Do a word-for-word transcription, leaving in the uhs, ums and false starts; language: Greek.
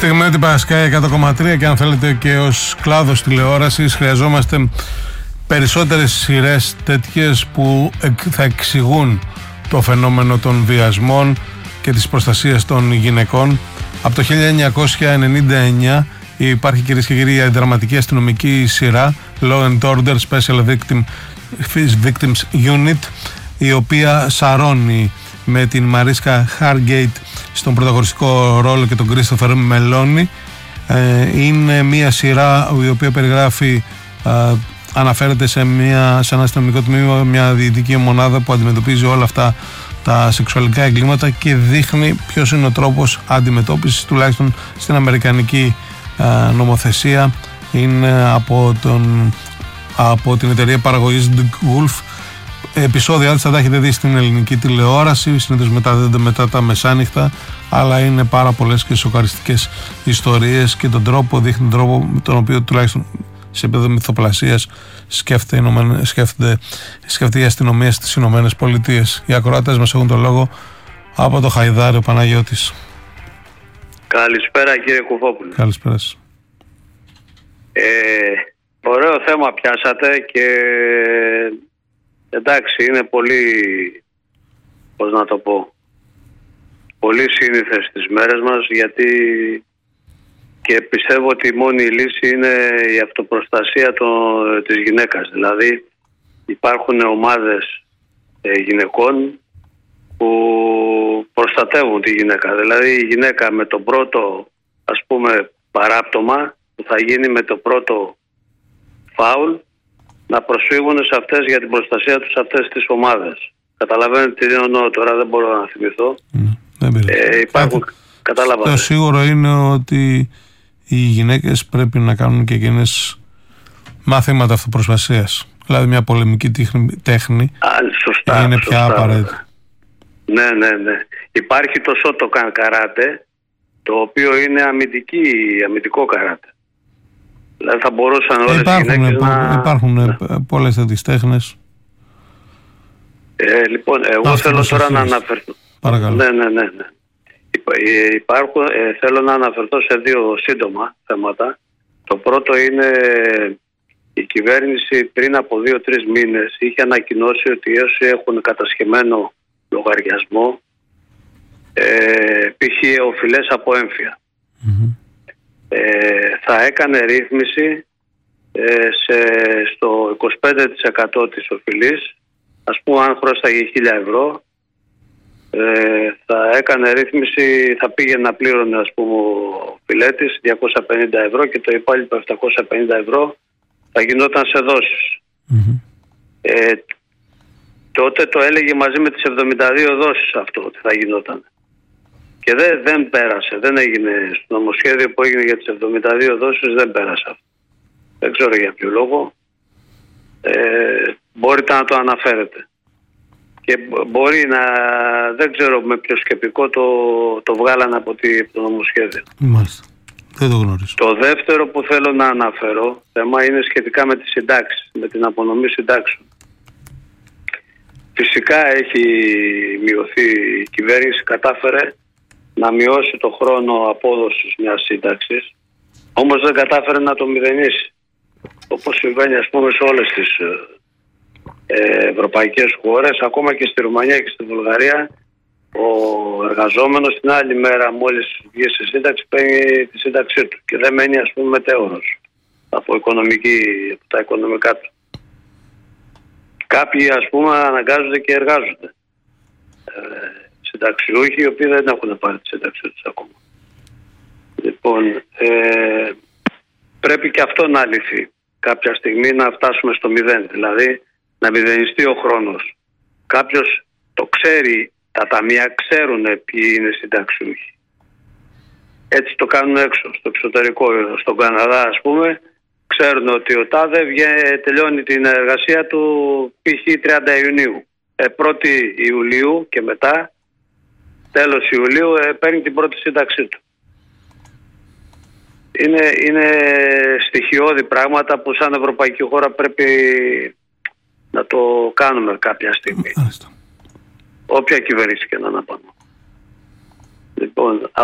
Στιγμιότυπα Sky εκατό κόμμα τρία και αν θέλετε και ως κλάδος τηλεόρασης χρειαζόμαστε περισσότερες σειρές τέτοιες που θα εξηγούν το φαινόμενο των βιασμών και της προστασίας των γυναικών. Από το χίλια εννιακόσια ενενήντα εννιά υπάρχει, κυρίες και κύριοι, η δραματική αστυνομική σειρά Law and Order Special Victim, Victims Unit, η οποία σαρώνει με την Μαρίσκα Χάργκεϊτ στον πρωταγωνιστικό ρόλο και τον Κρίστοφερ Μελόνι. Ε, είναι μια σειρά η οποία περιγράφει, ε, αναφέρεται σε, μια, σε ένα αστυνομικό τμήμα, μια διοικητική μονάδα που αντιμετωπίζει όλα αυτά τα σεξουαλικά εγκλήματα και δείχνει ποιος είναι ο τρόπος αντιμετώπισης, τουλάχιστον στην αμερικανική ε, νομοθεσία. Είναι από, τον, από την εταιρεία παραγωγής Dick Wolf. Επεισόδια της θα τα έχετε δει στην ελληνική τηλεόραση, συνήθως μετά, μετά τα μεσάνυχτα, αλλά είναι πάρα πολλές και σοκαριστικές ιστορίες και τον τρόπο, δείχνει τον τρόπο με τον οποίο, τουλάχιστον σε επίπεδο μυθοπλασίας, σκέφτεται, σκέφτεται, σκέφτεται η αστυνομία στις Ηνωμένες Πολιτείες. Οι ακροατές μας έχουν τον λόγο από το Χαϊδάρι, ο Παναγιώτης. Καλησπέρα, κύριε Κουφόπουλο. Καλησπέρα. Ε, ωραίο θέμα πιάσατε και εντάξει, είναι πολύ, πώς να το πω, πολύ σύνηθες στις μέρες μας, γιατί και πιστεύω ότι η μόνη λύση είναι η αυτοπροστασία το, της γυναίκας. Δηλαδή υπάρχουν ομάδες ε, γυναικών που προστατεύουν τη γυναίκα. Δηλαδή η γυναίκα με το πρώτο, ας πούμε, παράπτωμα που θα γίνει με το πρώτο φάουλ, να προσφύγουν σε αυτές για την προστασία τους αυτές τις ομάδες. Καταλαβαίνετε τι εννοώ τώρα, δεν μπορώ να θυμηθώ. Mm, δεν ε, υπάρχουν, καταλαβαίνετε. Το σίγουρο είναι ότι οι γυναίκες πρέπει να κάνουν και εκείνες μαθήματα αυτοπροστασίας. Δηλαδή μια πολεμική τέχνη Α, σωστά, είναι σωστά, πια απαραίτητη. Ναι, ναι, ναι. Υπάρχει το Σότοκαν καράτε, το οποίο είναι αμυντική, αμυντικό καράτε. Δηλαδή θα μπορούσαν όλες υπάρχουν, οι γυναίκες πο, να... Υπάρχουν ναι. πολλές τέτοιες τέχνες. Ε, λοιπόν, εγώ Ά, θέλω τώρα να αναφερθώ. Παρακαλώ. Ναι, ναι, ναι, ναι. Υπάρχουν, ε, θέλω να αναφερθώ σε δύο σύντομα θέματα. Το πρώτο είναι η κυβέρνηση πριν από δύο-τρεις μήνες είχε ανακοινώσει ότι όσοι έχουν κατασχεμένο λογαριασμό, ε, π.χ. οφειλές από έμφυα, mm-hmm. ε, θα έκανε ρύθμιση ε, σε, στο είκοσι πέντε τοις εκατό της οφειλής. Ας πούμε, αν χρώσταγε χίλια ευρώ, ε, θα έκανε ρύθμιση, θα πήγε να πλήρωνε, ας πούμε, ο φιλέτης διακόσια πενήντα ευρώ και το υπόλοιπο επτακόσια πενήντα ευρώ θα γινόταν σε δόσεις. Mm-hmm. Ε, τότε το έλεγε μαζί με τις εβδομήντα δύο δόσεις αυτό ότι θα γινόταν. Και δεν, δεν πέρασε, δεν έγινε στο νομοσχέδιο που έγινε για τις εβδομήντα δύο δόσεις, δεν πέρασε αυτό. Δεν ξέρω για ποιο λόγο. Ε, μπορείτε να το αναφέρετε. Και μπορεί να, δεν ξέρω με ποιο σκεπτικό το, το βγάλανε από το νομοσχέδιο. Μάλιστα. Δεν το γνωρίζω. Το δεύτερο που θέλω να αναφέρω θέμα είναι σχετικά με τις συντάξεις, με την απονομή συντάξεων. Φυσικά έχει μειωθεί, η κυβέρνηση κατάφερε να μειώσει το χρόνο απόδοσης μιας σύνταξης, όμως δεν κατάφερε να το μηδενίσει, όπως συμβαίνει, ας πούμε, σε όλες τις ε, ευρωπαϊκές χώρες. Ακόμα και στη Ρουμανία και στη Βουλγαρία ο εργαζόμενος την άλλη μέρα μόλις βγει σε σύνταξη παίρνει τη σύνταξή του και δεν μένει, ας πούμε, μετέωρος από, οικονομική, από τα οικονομικά του. Κάποιοι, ας πούμε, αναγκάζονται και εργάζονται. Ε, συνταξιούχοι οι οποίοι δεν έχουν πάρει τη σύνταξή τους ακόμα. Λοιπόν, ε, πρέπει και αυτό να λυθεί. Κάποια στιγμή να φτάσουμε στο μηδέν, δηλαδή να μηδενιστεί ο χρόνος. Κάποιος το ξέρει, τα ταμεία ξέρουν ποιοι είναι συνταξιούχοι. Έτσι το κάνουν έξω, στο εξωτερικό. Στον Καναδά, ας πούμε, ξέρουν ότι ο τάδε τελειώνει την εργασία του π.χ. τριάντα Ιουνίου. Ε, πρώτη Ιουλίου και μετά, τέλος Ιουλίου, ε, παίρνει την πρώτη σύνταξή του. Είναι, είναι στοιχειώδη πράγματα που σαν ευρωπαϊκή χώρα πρέπει να το κάνουμε κάποια στιγμή. Όποια κυβέρνηση και να αναπάνω. Λοιπόν,